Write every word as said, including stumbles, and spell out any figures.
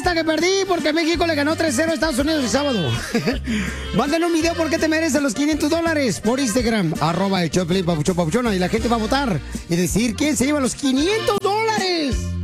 apuesta que perdí porque México le ganó tres cero a Estados Unidos el sábado. Manden un video porque te merecen los quinientos dólares por Instagram, arroba el show de Piolín, papuchón, papuchona, y la gente va a votar y decir quién se lleva los quinientos dólares.